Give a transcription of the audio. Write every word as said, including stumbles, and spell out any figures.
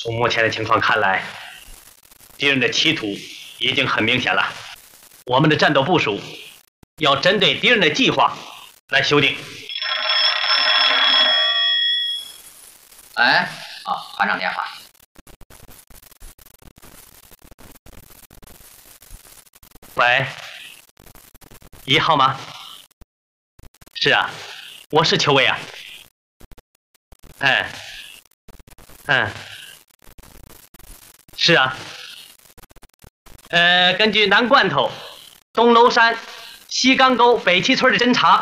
从目前的情况看来，敌人的企图已经很明显了。我们的战斗部署要针对敌人的计划来修订。 哎，啊，团长电话。 喂，一号吗？是啊，我是邱伟啊。嗯，嗯，是啊。呃，根据南罐头、东娄山、西岗沟、北七村的侦查。